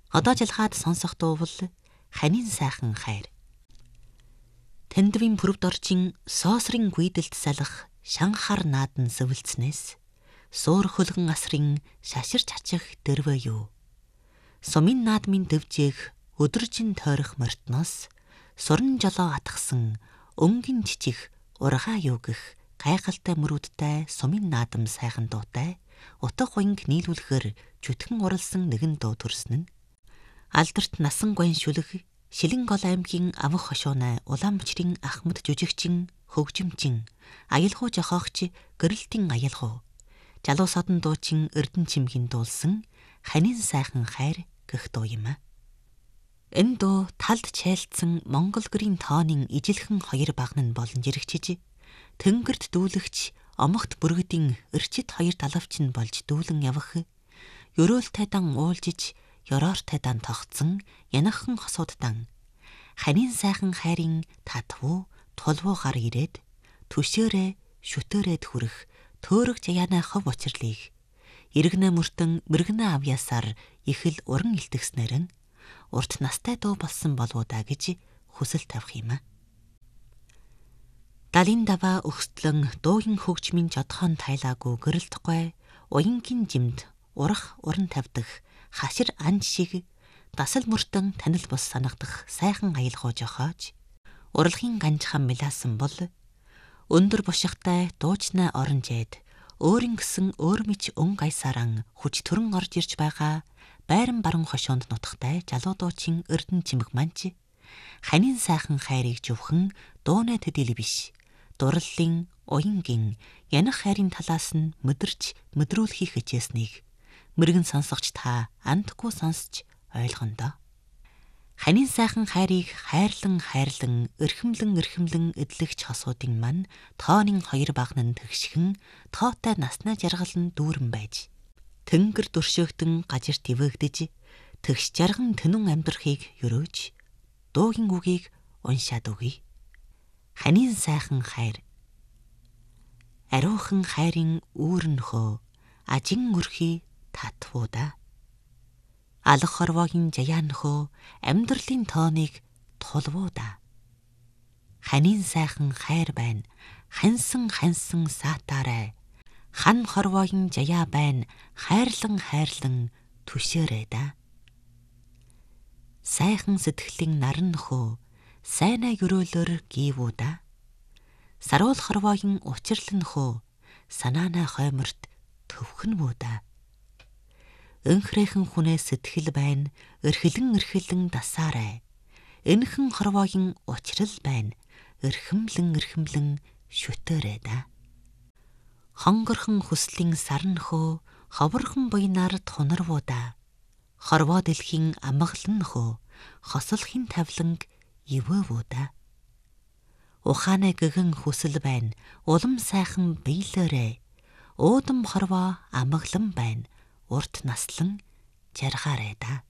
Одоо жалгаад сонсох дуу бол Ханийн сайхан хайр. Тэндвийн пүрэвд орчин соосрын гүйдэлд салах шанхар наадан сэвэлцнээс суур хөлгөн асрын шаширч ачих дэрвэ юу. Сумын наадмын дэвжээх өдөржин тойрох мортноос суран жолоо атгсан өнгөн чичих ургаа юу гэх гайхалтай мөрүүдтэй сумын наадам сайхан дуутай утга уянг нийлүүлэхээр чөтгөн уралсан нэгэн дуу төрсөн нь алдарт насан гуайн шүлэг Шилэнгол аймгийн Авах хошуунай Улаанбачрын Ахмад жүжигчин хөгжимчин аялгау жохоогч гэрэлтийн аялгау Жалуу содон дуучин Эрдэнэчимгийн дуулсан Ханийн сайхан хайр гэх дуу юм а. Энэ дуу талд чайлдсан Монгол гэрийн тоонын ижилхэн хоёр багнан болон жирэгчиж тэнгэрт дүүлэгч омогт бүргэдийн эрчит хоёр далавчин болж дүүлэн явах ёроолтай дан уулжиж ёроортой дан тогтсон янаххан хосууддан Ханийн сайхан хайрын татвуу тулвуу гар ирээд түшээрээ шүтээрээд хүрэх төөрөг жаяана хов учрлыг иргэнэ мөртөн мэргэнэ авьяасаар ихэл уран илтгэснээр нь урт настай дуу болсон болов уу да гэж хүсэл тавих юм а. Далин даваа өгсдлэн дуугийн хөгжмийн жодхон тайлаагүй гэрэлтгүй уянгийн жимд урах уран тавьдах хашир анж шиг дасал мөртөн танил бус санагдах сайхан аялгау жохоож урлагийн ганжхан мэлаасан бол өндөр бушигтай дуучнаа оронжээд өөрийн гисэн өөр мич өн гайсаран хүч төрөн орж ирж байгаа байран баран хошоонд нутагтай жалуу дуучин Эрдэнэчимэг манч Ханийн сайхан хайрыг зөвхөн дуунай төдийл биш дурлалын уянгийн янах хайрын талаас нь мэдэрч мэдрүүлэхийг хичээснийг мэрэгэн сонсогч та андгүй сонсч ойлгондоо. Ханийн сайхан хайрыг хайрлан эрхэмлэн эдлэгч хосуудын мань тооны хоёр багнан тэгшхэн тоотой наснаа жаргалан дүүрэн байж тэнгэр дүршөөгдөн гажирт ивэгдэж тэгш жарган тэнүн амьдрахыг өрөөж дуугийн үгийг уншаад өгье. Ханийн сайхан хайр ариухан хайрын үүрнөхөө ажин өрхий татвуда алах хорвоогийн жаяанхөө амьдралын тооныг тулвуда Ханийн сайхан хайр байна хансан саатаарай хан хорвоогийн жаяа байна хайрлан түшээрэй да сайхан сэтгэлийн наран нөхөө сайнаа өрөөлөөр гівуда саруул хорвоогийн учирлан нөхөө санаанаа хойморт төвхөн буда өнхрээхэн хүнээс сэтгэл байна эрхэлэн дасаарай энхэн хорвоогийн учрал байна эрхэмлэн шүтээрэй да хонгорхон хүслийн сарнхөө ховорхон буйнаар тунарвуда хорвоо дэлхийн амгалан нөхөө хослохын тавланг ивэвуда ухаанай гэгэн хүсэл байна улам сайхан биелээрэй уудам хорвоо амгалан байна урт наслан жаргаарай да